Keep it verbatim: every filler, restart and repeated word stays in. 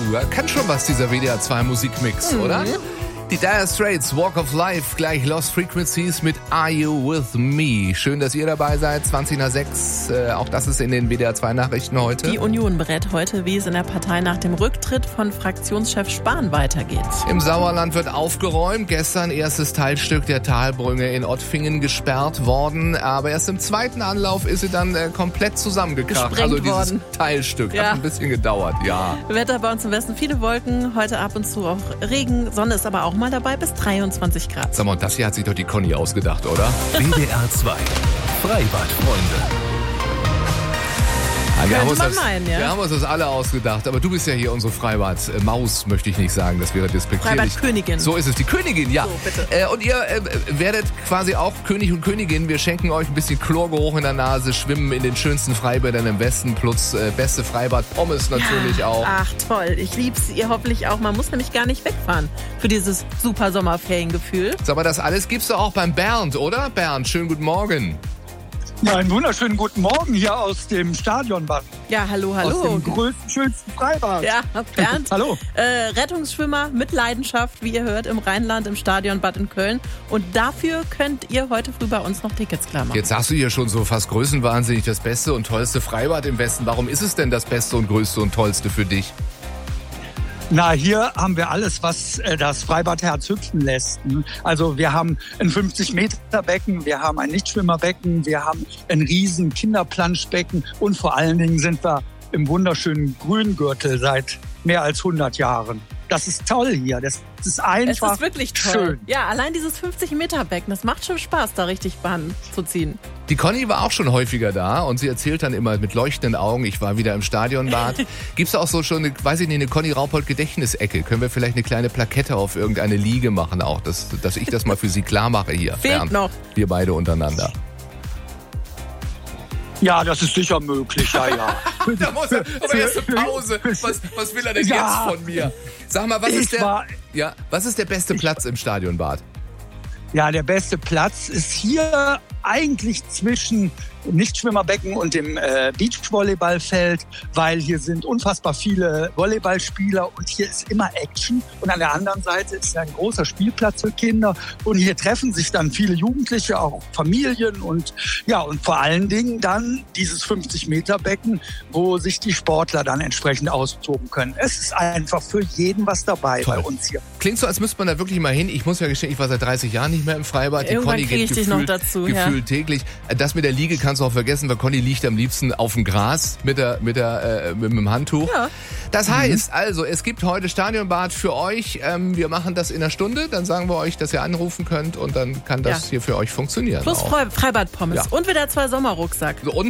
kann schon was, dieser W D R zwei Musikmix, mhm. oder? Die Dire Straits, Walk of Life, gleich Lost Frequencies mit Are You With Me? Schön, dass ihr dabei seid, zwanzig nach sechs. Äh, auch das ist in den W D R zwei Nachrichten heute. Die Union berät heute, wie es in der Partei nach dem Rücktritt von Fraktionschef Spahn weitergeht. Im Sauerland wird aufgeräumt. Gestern erstes Teilstück der Talbrücke in Ottfingen gesperrt worden. Aber erst im zweiten Anlauf ist sie dann äh, komplett zusammengekracht. Gesprengt also dieses worden. Teilstück Ja. hat ein bisschen gedauert, ja. Wetter bei uns im Westen, viele Wolken, heute ab und zu auch Regen. Sonne ist aber auch mal dabei, bis dreiundzwanzig Grad. Sag mal, das hier hat sich doch die Conny ausgedacht, oder? W D R zwei, Freibad-Freunde. Ja, wir, haben uns man das, meinen, ja. wir haben uns das alle ausgedacht. Aber du bist ja hier unsere Freibad-Maus, möchte ich nicht sagen. Das wäre despektierlich. Freibad-Königin. So ist es, die Königin, ja. So, bitte. Äh, und ihr äh, werdet quasi auch König und Königin. Wir schenken euch ein bisschen Chlorgeruch in der Nase, schwimmen in den schönsten Freibädern im Westen, plus äh, beste Freibad-Pommes natürlich ja. auch. Ach, toll. Ich lieb's. Ihr hoffentlich auch. Man muss nämlich gar nicht wegfahren für dieses super Sommerferiengefühl. Sag mal, das alles gibt's doch auch beim Bernd, oder? Bernd, schönen guten Morgen. Ja, einen wunderschönen guten Morgen hier aus dem Stadionbad. Ja, hallo, hallo. Aus dem größten, schönsten Freibad. Ja, Bernd, hallo. Äh, Rettungsschwimmer mit Leidenschaft, wie ihr hört, im Rheinland, im Stadionbad in Köln. Und dafür könnt ihr heute früh bei uns noch Tickets klar machen. Jetzt sagst du hier schon so fast größenwahnsinnig das beste und tollste Freibad im Westen. Warum ist es denn das beste und größte und tollste für dich? Na, hier haben wir alles, was äh, das Freibad Herz hüpfen lässt. Also wir haben ein fünfzig Meter Becken, wir haben ein Nichtschwimmerbecken, wir haben ein riesen Kinderplanschbecken und vor allen Dingen sind wir im wunderschönen Grüngürtel seit mehr als hundert Jahren. Das ist toll hier. Das ist einfach Es ist wirklich toll. Schön. Ja, allein dieses fünfzig Meter Becken, das macht schon Spaß, da richtig Bahn zu ziehen. Die Conny war auch schon häufiger da und sie erzählt dann immer mit leuchtenden Augen, ich war wieder im Stadionbad. Gibt's auch so schon, eine, weiß ich nicht, eine Conny Raupold-Gedächtnisecke? Können wir vielleicht eine kleine Plakette auf irgendeine Liege machen auch, dass, dass ich das mal für sie klar mache hier. Fehlt Bernd, noch. Wir beide untereinander. Ja, das ist sicher möglich, ja, ja. Da muss er, aber erst eine Pause. Was, was will er denn Ja. jetzt von mir? Sag mal, was Ich ist der, war- ja, was ist der beste Platz im Stadionbad? Ja, der beste Platz ist hier eigentlich zwischen Nichtschwimmerbecken und dem äh, Beachvolleyballfeld, weil hier sind unfassbar viele Volleyballspieler und hier ist immer Action. Und an der anderen Seite ist ein großer Spielplatz für Kinder und hier treffen sich dann viele Jugendliche, auch Familien und ja, und vor allen Dingen dann dieses fünfzig Meter Becken, wo sich die Sportler dann entsprechend austoben können. Es ist einfach für jeden was dabei Toll. bei uns hier. Klingt so, als müsste man da wirklich mal hin. Ich muss ja gestehen, ich war seit dreißig Jahren nicht mehr im Freibad. Die Irgendwann Conny krieg geht ich dich gefühlt, noch dazu, ja. gefühlt täglich. Das mit der Liege kannst du auch vergessen, weil Conny liegt am liebsten auf dem Gras mit der mit der äh, mit dem Handtuch. Ja. Das heißt, also es gibt heute Stadionbad für euch. Ähm, wir machen das in einer Stunde. Dann sagen wir euch, dass ihr anrufen könnt und dann kann das Ja. hier für euch funktionieren. Plus auch. Frei- Freibad-Pommes Ja. und wieder zwei Sommerrucksack. So, und